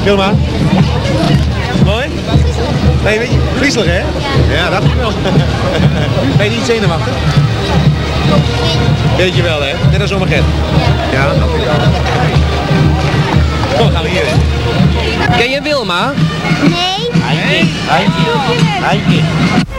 Wilma? Mooi? Nee, weet je, griezelig hè? Ja, dat wel. Ben je niet zenuwachtig? Weet je wel hè? Net als Omaged. Ja, dat vind ik wel. Kom, gaan we hierin. Ken je Wilma? Nee. Heintje.